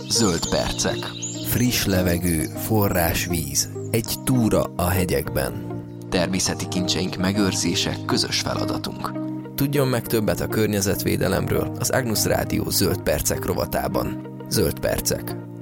Zöld percek. Friss levegő, forrásvíz, egy túra a hegyekben. Természeti kincseink megőrzése közös feladatunk. Tudjon meg többet a környezetvédelemről az Agnus Rádió Zöld percek rovatában. Zöld percek.